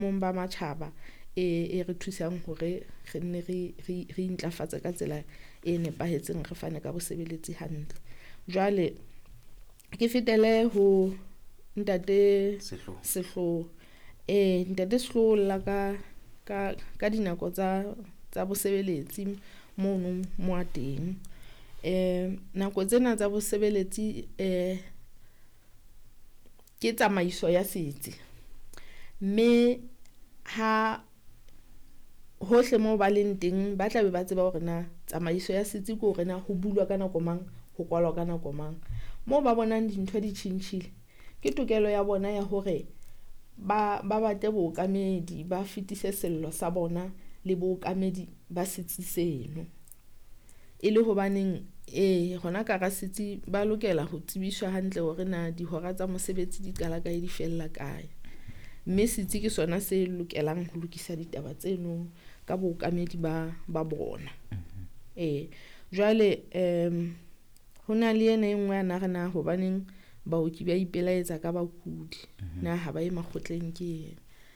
ba matjhaba e re thusang hore re nne re intlafatsa ka tsela e nepahetseng, re fane ka bosebeletsi hantle. Jwale ke fetele ho ntate Sehloho. Ntate Sehloho la ka dinako tsa bosebeletsi mono mo a teng. Nako tsena tsa bosebeletsi ke tsamaiso ya setsi, mme ha hohle moo ba leng teng ba tla be ba tseba hore na tsamaiso ya setsi ke hore na ho bulwa ka nako mang, ho kwalwa ka nako mang. Moo ba bonang dintho di tjhentjhile, ke tokelo ya bona ya hore ba batle bookamedi, ba fetise sello sa bona le bookamedi ba setsi seno. E le hobaneng hona ka setsi ba lokela ho tsebiswa hantle hore na dihora tsa mosebetsi di qala kae di fella kae. Mme setsi ke sona se lokelang ho lokisa ditaba tseno ka bookamedi ba bona. Jwale hona le ena engwe ana re na hobaneng baoki ba ipelaetsa ka bakudi, na ha ba ye makgotleng ke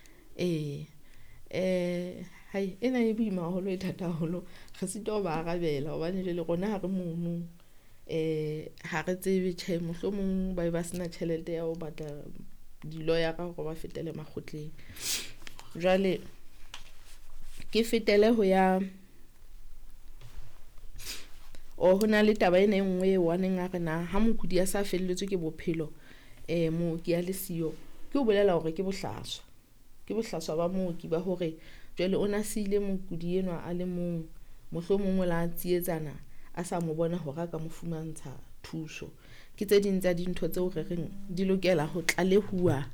hai ena e boima haholo, e thata haholo, re sitwa ba arabela hobane jwale rona ha re mono ha re tsebe tjhe, mohlomong ba ba sena tjhelete ya ho batla di-lawyer hore ba fetele makgotleng. Jwale ke fetele ho ya hona le taba ena engwe e waneng a re na ha mokudi a sa felletswe ke bophelo mooki a le siyo, ke ho bolela hore ke bohlaswa ba mooki ba hore jwale o na siile mokudi enwa a le mong, mohlomong la tsietsana a sa mo bona hore a ka mo fumantsha thuso. Ke tse ding tsa dintho tseo re reng di lokela ho tlalehuwa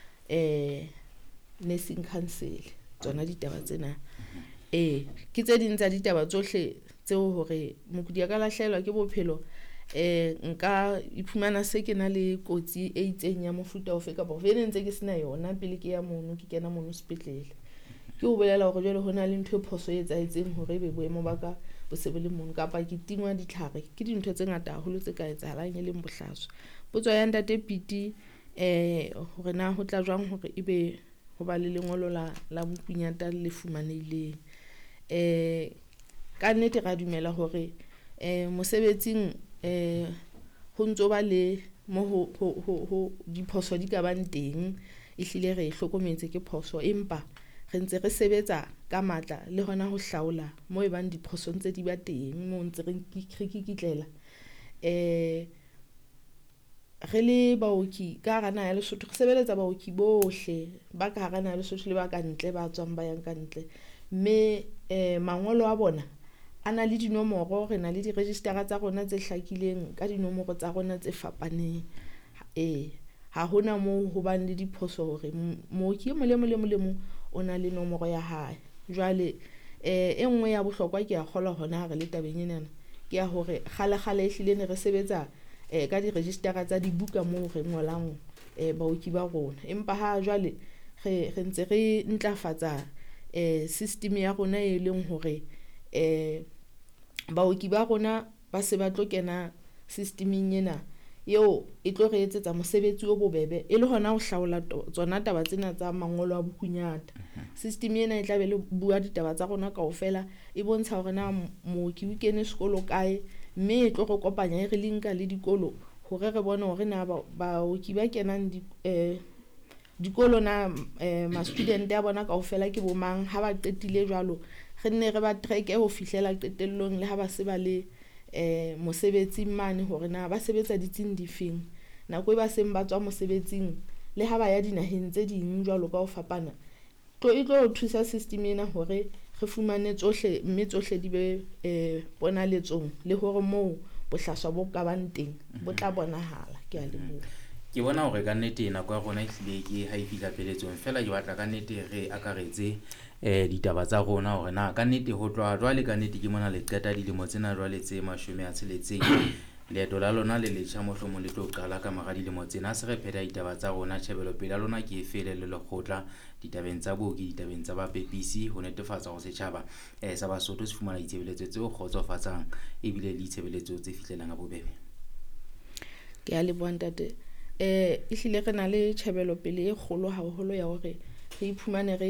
nursing council, tsona ditaba tsena. Ke tse ding tsa ditaba tsohle tseo hore mokudi a ka lahlehelwa ke bophelo, nka iphumana se ke na le kotsi e itseng ya mofuta ofe kapa ofe ene ntse ke sena yona pele ke ya mono, ke kena mono sepetlele. Ke ho bolela hore jwale hona le ntho e phoso e etsahetseng hore ebe boemo ba ka bo se bo le mono, kapa ke tingwa ditlhare. Ke dintho tse ngata haholo tse ka etsahalang e leng bohlaswa. Potso ya ntate Piti hore na ho tla jwang hore ebe ho ba le lengolo la mokunyata le fumanehileng. Ka nnete ra dumela hore mosebetsing ho ntso ba le mo ho diphoso di ka bang teng, ehlile re hlokometse ke phoso, empa re ntse re sebetsa ka matla le hona ho hlaola moo e bang diphoso ntse di ba teng, moo ntse re kikitlela. Re le baoki ka hara naha ya Lesotho, re sebeletsa baoki bohle ba ka hara naha ya Lesotho le ba ka ntle, ba tswang ba yang ka ntle. Mme mangolo a bona a na le dinomoro, re na le di-register tsa rona tse hlakileng ka dinomoro tsa rona tse fapaneng. Ha hona moo ho bang le diphoso hore mooki e mong o na le nomoro ya hae. Jwale e nngwe ya bohlokwa ke ya kgolwa hona ha re le tabeng ena, ke ya hore kgale ehlile ne re sebetsa ka di-register tsa dibuka moo re ngolang baoki ba rona, empa ha jwale re ntse re ntlafatsa system ya rona e leng hore baoki ba rona ba se ba tlo kena systeming ena eo e tlo re etsetsa mosebetsi o bobebe, e le hona ho hlaola tsona taba tsena tsa mangolo a bokunyata. System ena e tla be le bua ditaba tsa rona kaofela, e bontsha hore na mooki o kene sekolo kae, mme e tlo re kopanya e re linka le dikolo hore re bone hore na baoki ba kenang dikolo na ma-student a bona kaofela ke bo mang. Ha ba qetile jwalo, re nne re ba track ho fihlela qetellong, le ha ba se ba le mosebetsing mane hore na ba sebetsa ditsing difeng, nako e ba seng ba tswa mosebetsing, le ha ba ya dinaheng tse ding jwalo ka ho fapana. E tlo thusa system ena hore re fumane tsohle, mme tsohle di be ponaletsong, le hore moo bohlaswa bo ka bang teng bo tla bonahala. Ke a leboha. Ke bona hore ka nnete nako ya rona ehlile ke ha e fihla peletsong, fela ke batla ka nnete re akaretse ditaba tsa rona hore na ka nnete ho tloha jwale ka nnete ke mona le qeta dilemo tsena jwale tse 60 leeto la lona le letjha mohlomong le tlo qala ka mora dilemo tsena. Se re pheta ditaba tsa rona, tjhebelo pele ya lona ke e fele le lekgotla ditabeng tsa booki, ditabeng tsa bapepisi, ho netefatsa hore setjhaba sa Basotho se fumana ditshebeletso tseo kgotsofatsang ebile le ditshebeletso tse fihlelang ka bobebe. Ke a leboha ntate. Ehlile re na le tjhebelo pele e kgolo haholo ya hore re iphumane re